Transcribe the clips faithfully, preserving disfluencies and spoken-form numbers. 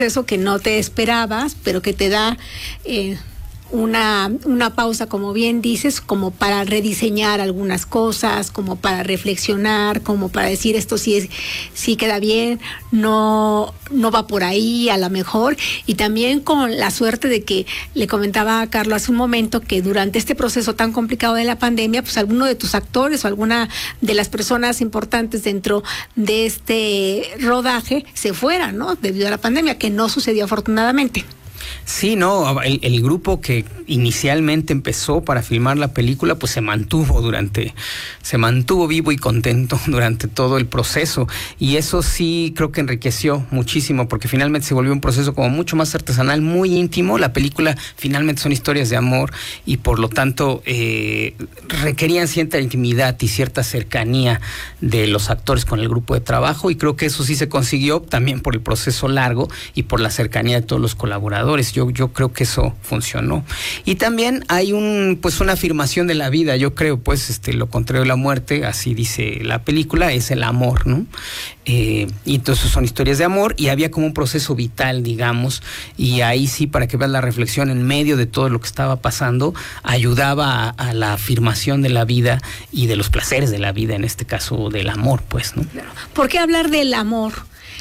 eso que no te esperabas, pero que te da eh, una, una pausa, como bien dices, como para rediseñar algunas cosas, como para reflexionar, como para decir esto sí es, sí queda bien, no, no va por ahí a lo mejor, y también con la suerte de que le comentaba a Carlos hace un momento que durante este proceso tan complicado de la pandemia, pues alguno de tus actores o alguna de las personas importantes dentro de este rodaje se fuera, ¿no? Debido a la pandemia, que no sucedió afortunadamente. Sí, no, el, el grupo que inicialmente empezó para filmar la película, pues se mantuvo durante, se mantuvo vivo y contento durante todo el proceso, y eso sí creo que enriqueció muchísimo, porque finalmente se volvió un proceso como mucho más artesanal, muy íntimo. La película finalmente son historias de amor, y por lo tanto eh, requerían cierta intimidad y cierta cercanía de los actores con el grupo de trabajo, y creo que eso sí se consiguió también por el proceso largo y por la cercanía de todos los colaboradores. Yo, yo creo que eso funcionó. Y también hay un, pues una afirmación de la vida, yo creo, pues este, lo contrario de la muerte, así dice la película, es el amor, ¿no? Eh, y entonces son historias de amor, y había como un proceso vital, digamos, y ahí sí, para que veas la reflexión en medio de todo lo que estaba pasando, ayudaba a, a la afirmación de la vida y de los placeres de la vida, en este caso del amor, pues, ¿no? ¿Por qué hablar del amor?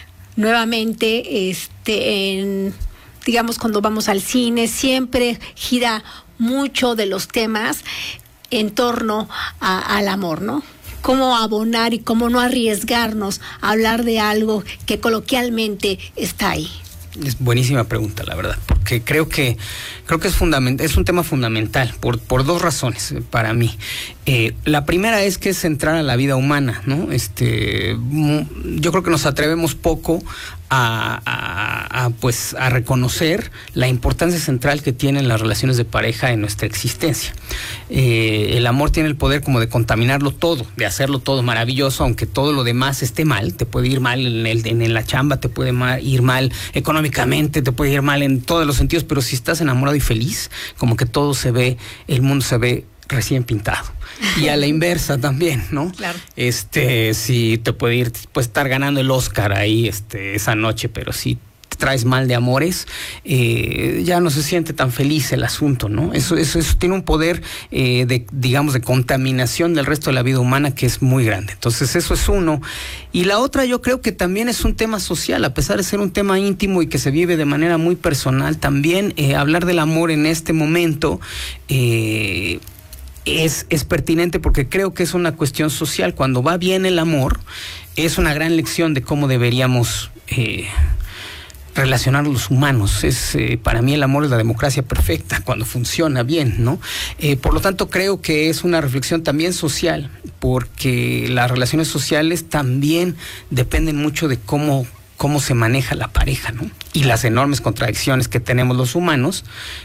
Nuevamente, este, en... digamos, cuando vamos al cine, siempre gira mucho de los temas en torno a, al amor, ¿no? Cómo abonar y cómo no arriesgarnos a hablar de algo que coloquialmente está ahí. Es buenísima pregunta, la verdad, porque creo que creo que es fundamental, es un tema fundamental por por dos razones para mí. Eh, la primera es que es central a la vida humana, ¿no? Este, yo creo que nos atrevemos poco a, a, a pues a reconocer la importancia central que tienen las relaciones de pareja en nuestra existencia. Eh, el amor tiene el poder como de contaminarlo todo, de hacerlo todo maravilloso, aunque todo lo demás esté mal. Te puede ir mal en, el, en la chamba, te puede mal, ir mal económicamente, te puede ir mal en todos los sentidos, pero si estás enamorado y feliz, como que todo se ve, el mundo se ve recién pintado. Y a la inversa también, ¿no? Claro. Este, si te puede ir, puedes estar ganando el Oscar ahí este, esa noche, pero si te traes mal de amores, eh, ya no se siente tan feliz el asunto, ¿no? Eso, eso, eso tiene un poder eh, de, digamos, de contaminación del resto de la vida humana que es muy grande. Entonces, eso es uno. Y la otra, yo creo que también es un tema social, a pesar de ser un tema íntimo y que se vive de manera muy personal, también eh, hablar del amor en este momento eh, Es, es pertinente, porque creo que es una cuestión social. Cuando va bien el amor, es una gran lección de cómo deberíamos eh, relacionar los humanos. Es eh, para mí el amor es la democracia perfecta cuando funciona bien, ¿no? Eh, por lo tanto, creo que es una reflexión también social, porque las relaciones sociales también dependen mucho de cómo cómo se maneja la pareja, ¿no? Y las enormes contradicciones que tenemos los humanos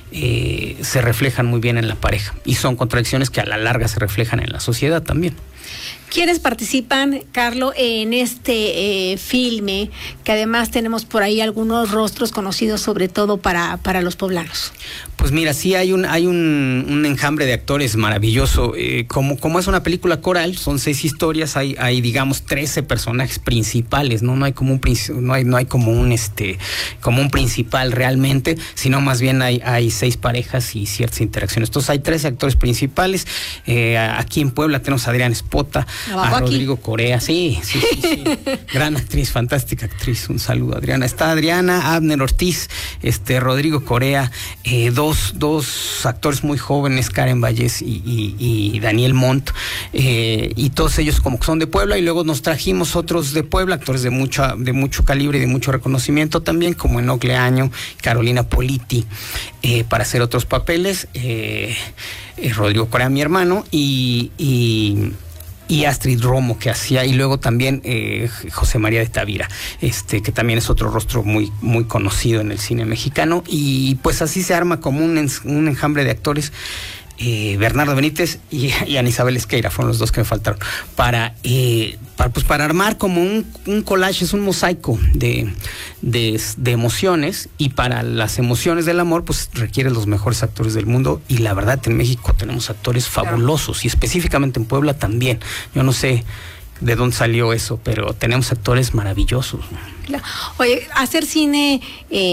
eh, se reflejan muy bien en la pareja, y son contradicciones que a la larga se reflejan en la sociedad también. ¿Quiénes participan, Carlos, en este eh, filme, que además tenemos por ahí algunos rostros conocidos sobre todo para, para los poblanos? Pues mira, sí hay un hay un, un enjambre de actores maravilloso. Eh, como, como es una película coral, son seis historias, hay, hay digamos trece personajes principales, ¿no? No hay como un no hay, no hay como un este como un principal realmente, sino más bien hay, hay seis parejas y ciertas interacciones. Entonces hay trece actores principales. Eh, aquí en Puebla tenemos a Adriana Espota, a Rodrigo aquí. Corea, sí, sí, sí, sí. Gran actriz, fantástica actriz. Un saludo, Adriana. Está Adriana, Abner Ortiz, este Rodrigo Corea, eh, dos, dos actores muy jóvenes, Karen Vallés y, y, y Daniel Montt, eh, y todos ellos como que son de Puebla, y luego nos trajimos otros de Puebla, actores de mucha, de mucho calibre y de mucho reconocimiento también, como Enoc Leaño, Carolina Politi, eh, para hacer otros papeles, eh, eh, Rodrigo Corea, mi hermano, y, y y Astrid Romo, que hacía, y luego también eh, José María de Tavira, este, que también es otro rostro muy, muy conocido en el cine mexicano, y pues así se arma como un, un enjambre de actores. Eh, Bernardo Benítez y, y Ana Isabel Esqueira fueron los dos que me faltaron para, eh, para, pues para armar como un, un collage, es un mosaico de, de, de emociones, y para las emociones del amor pues requieren los mejores actores del mundo, y la verdad en México tenemos actores fabulosos, y específicamente en Puebla también. Yo no sé de dónde salió eso, pero tenemos actores maravillosos. Oye, hacer cine eh